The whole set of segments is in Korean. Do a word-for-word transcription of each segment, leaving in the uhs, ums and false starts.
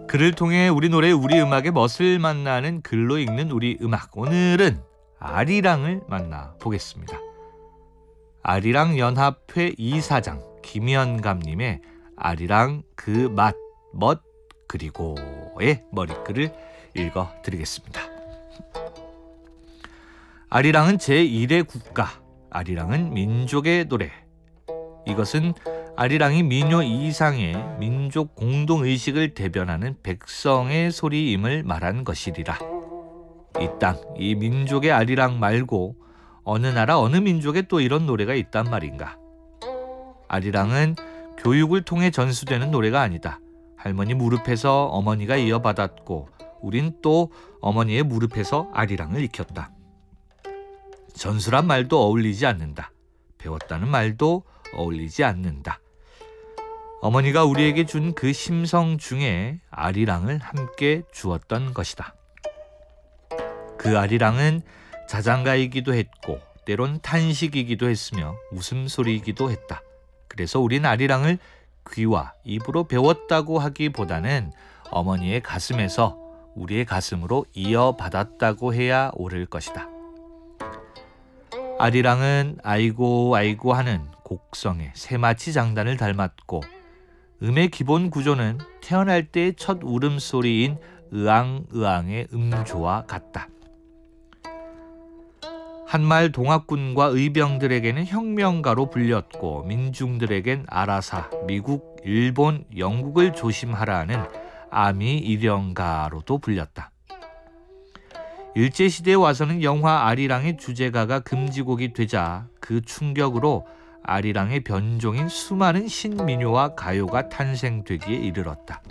글을 통해 우리 노래, 우리 음악의 멋을 만나는 글로 읽는 우리 음악. 오늘은 아리랑을 만나보겠습니다. 아리랑 연합회 이사장 김현감님의 아리랑 그 맛, 멋, 그리고의 머리글을 읽어드리겠습니다. 아리랑은 제일의 국가, 아리랑은 민족의 노래. 이것은 아리랑이 민요 이상의 민족 공동의식을 대변하는 백성의 소리임을 말한 것이리라. 이 땅, 이 민족의 아리랑 말고 어느 나라 어느 민족에 또 이런 노래가 있단 말인가. 아리랑은 교육을 통해 전수되는 노래가 아니다. 할머니 무릎에서 어머니가 이어받았고 우린 또 어머니의 무릎에서 아리랑을 익혔다. 전수란 말도 어울리지 않는다. 배웠다는 말도 어울리지 않는다. 어머니가 우리에게 준 그 심성 중에 아리랑을 함께 주었던 것이다. 그 아리랑은 자장가이기도 했고 때론 탄식이기도 했으며 웃음소리이기도 했다. 그래서 우린 아리랑을 귀와 입으로 배웠다고 하기보다는 어머니의 가슴에서 우리의 가슴으로 이어받았다고 해야 옳을 것이다. 아리랑은 아이고 아이고 하는 곡성의 새마치 장단을 닮았고 음의 기본 구조는 태어날 때의 첫 울음소리인 으앙으앙의 음조와 같다. 한말 동학군과 의병들에게는 혁명가로 불렸고 민중들에겐 아라사, 미국, 일본, 영국을 조심하라는 아미 일영가로도 불렸다. 일제시대에 와서는 영화 아리랑의 주제가가 금지곡이 되자 그 충격으로 아리랑의 변종인 수많은 신민요와 가요가 탄생되기에 이르렀다.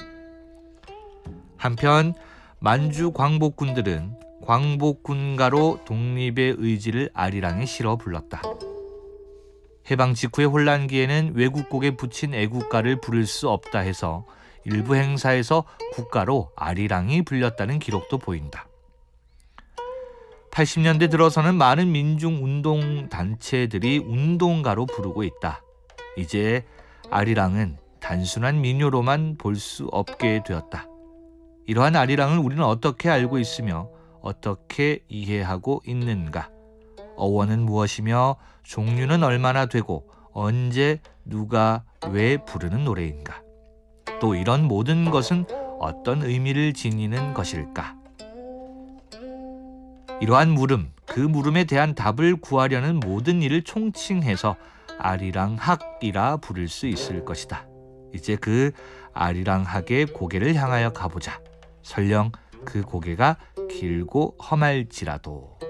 한편 만주 광복군들은 광복군가로 독립의 의지를 아리랑에 실어 불렀다. 해방 직후의 혼란기에는 외국곡에 붙인 애국가를 부를 수 없다 해서 일부 행사에서 국가로 아리랑이 불렸다는 기록도 보인다. 팔십 년대 들어서는 많은 민중운동단체들이 운동가로 부르고 있다. 이제 아리랑은 단순한 민요로만 볼 수 없게 되었다. 이러한 아리랑을 우리는 어떻게 알고 있으며 어떻게 이해하고 있는가? 어원은 무엇이며 종류는 얼마나 되고 언제 누가 왜 부르는 노래인가? 또 이런 모든 것은 어떤 의미를 지니는 것일까? 이러한 물음, 그 물음에 대한 답을 구하려는 모든 일을 총칭해서 아리랑학이라 부를 수 있을 것이다. 이제 그 아리랑학의 고개를 향하여 가보자. 설령 그 고개가 길고 험할지라도.